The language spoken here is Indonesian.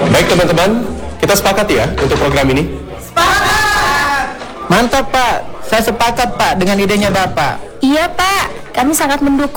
Baik teman-teman, kita sepakat ya untuk program ini? Mantap Pak, saya sepakat Pak dengan idenya Bapak. Iya Pak, kami sangat mendukung.